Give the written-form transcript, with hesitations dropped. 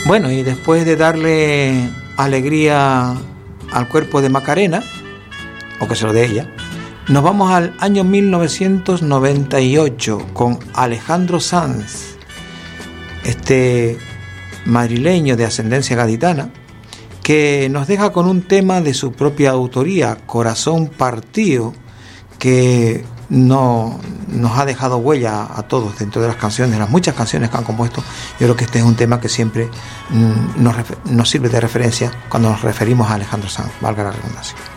Bueno, y después de darle alegría al cuerpo de Macarena, o que se lo dé ella, nos vamos al año 1998 con Alejandro Sanz, este madrileño de ascendencia gaditana, que nos deja con un tema de su propia autoría, Corazón Partido, que nos ha dejado huella a todos dentro de las canciones, las muchas canciones que han compuesto. Yo creo que este es un tema que siempre nos sirve de referencia cuando nos referimos a Alejandro Sanz, valga la redundancia.